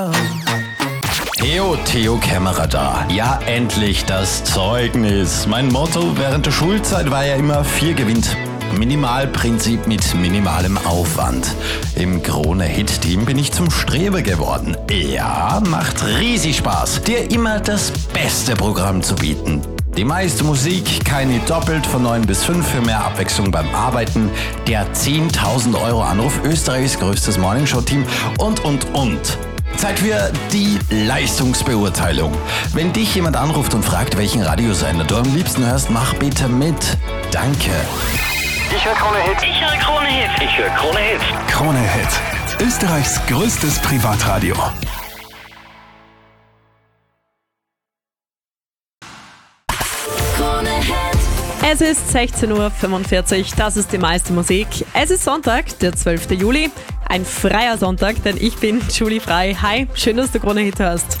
Theo Kämmerer da. Ja, endlich das Zeugnis. Mein Motto während der Schulzeit war ja immer 4 gewinnt. Minimalprinzip mit minimalem Aufwand. Im Krone-Hit-Team bin ich zum Streber geworden. Ja, macht riesig Spaß, dir immer das beste Programm zu bieten. Die meiste Musik, keine doppelt von 9 bis 5 für mehr Abwechslung beim Arbeiten, der 10.000 € Anruf, Österreichs größtes Morningshow-Team und. Zeit für die Leistungsbeurteilung. Wenn dich jemand anruft und fragt, welchen Radiosender du am liebsten hörst, mach bitte mit. Danke. Ich höre Krone Hit. Ich höre Krone Hit. Ich höre Krone Hit. Krone Hit. Österreichs größtes Privatradio. Es ist 16:45 Uhr, das ist die meiste Musik. Es ist Sonntag, der 12. Juli, ein freier Sonntag, denn ich bin Julie Frei. Hi, schön, dass du Krone Hit hörst.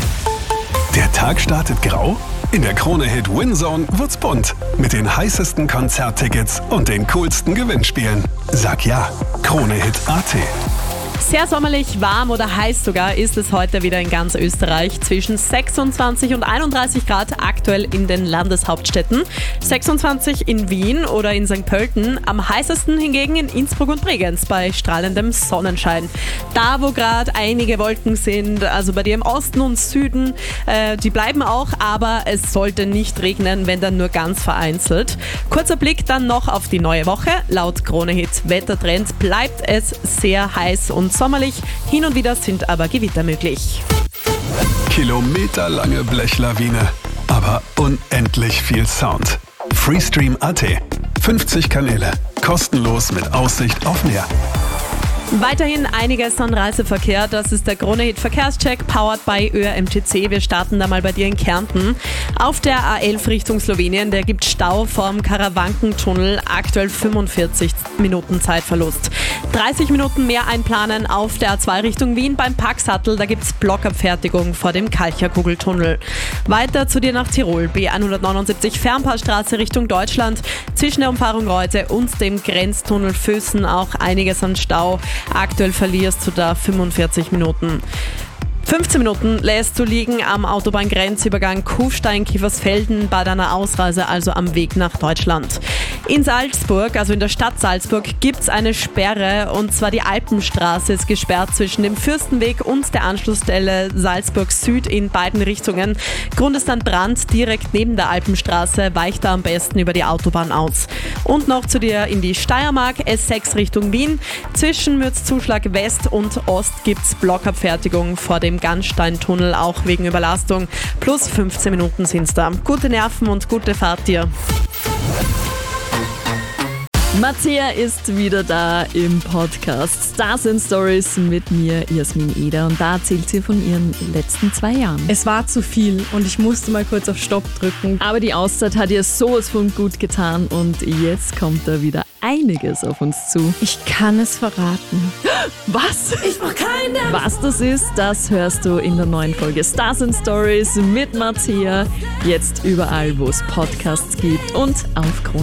Der Tag startet grau? In der Krone Hit Winzone wird's bunt. Mit den heißesten Konzerttickets und den coolsten Gewinnspielen. Sag ja, KroneHit.at. Sehr sommerlich, warm oder heiß sogar ist es heute wieder in ganz Österreich. Zwischen 26 und 31 Grad aktuell in den Landeshauptstädten. 26 in Wien oder in St. Pölten. Am heißesten hingegen in Innsbruck und Bregenz bei strahlendem Sonnenschein. Da, wo gerade einige Wolken sind, also bei dir im Osten und Süden, die bleiben auch, aber es sollte nicht regnen, wenn dann nur ganz vereinzelt. Kurzer Blick dann noch auf die neue Woche. Laut KroneHit Wettertrend bleibt es sehr heiß und sommerlich. Hin und wieder sind aber Gewitter möglich. Kilometerlange Blechlawine, aber unendlich viel Sound. Freestream.at. 50 Kanäle, kostenlos mit Aussicht auf Meer. Weiterhin einiges an Reiseverkehr, das ist der KroneHit Verkehrscheck, powered by ÖRMTC. Wir starten da mal bei dir in Kärnten. Auf der A11 Richtung Slowenien, der gibt Stau vorm Karawankentunnel, aktuell 45 Minuten Zeitverlust. 30 Minuten mehr einplanen auf der A2 Richtung Wien beim Paxhattel, da gibt's Blockabfertigung vor dem Kalcherkugeltunnel. Weiter zu dir nach Tirol, B179 Fernpassstraße Richtung Deutschland, zwischen der Umfahrung Reute und dem Grenztunnel Füssen auch einiges an Stau. Aktuell verlierst du da 45 Minuten. 15 Minuten lässt du liegen am Autobahngrenzübergang Kufstein-Kiefersfelden bei deiner Ausreise, also am Weg nach Deutschland. In Salzburg, also in der Stadt Salzburg, gibt es eine Sperre, und zwar die Alpenstraße ist gesperrt zwischen dem Fürstenweg und der Anschlussstelle Salzburg Süd in beiden Richtungen. Grund ist ein Brand direkt neben der Alpenstraße, weicht da am besten über die Autobahn aus. Und noch zu dir in die Steiermark, S6 Richtung Wien. Zwischen Mürzzuschlag West und Ost gibt es Blockabfertigung vor dem Gannsteintunnel, auch wegen Überlastung. Plus 15 Minuten sind es da. Gute Nerven und gute Fahrt dir. Mattea ist wieder da im Podcast Stars and Stories mit mir, Jasmin Eder, und da erzählt sie von ihren letzten 2 Jahren. Es war zu viel und ich musste mal kurz auf Stopp drücken. Aber die Auszeit hat ihr sowas von gut getan und jetzt kommt da wieder einiges auf uns zu. Ich kann es verraten. Was? Ich brauch keinen Namen. Was das ist, das hörst du in der neuen Folge Stars and Stories mit Mattea. Jetzt überall, wo es Podcasts gibt und auf Krone.